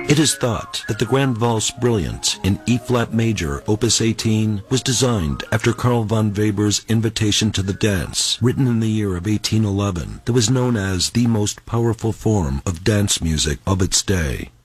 It is thought that the Grand Valse Brilliant in E-flat major, opus 18, was designed after Karl von Weber's Invitation to the Dance, written in the year of 1811, that was known as the most powerful form of dance music of its day.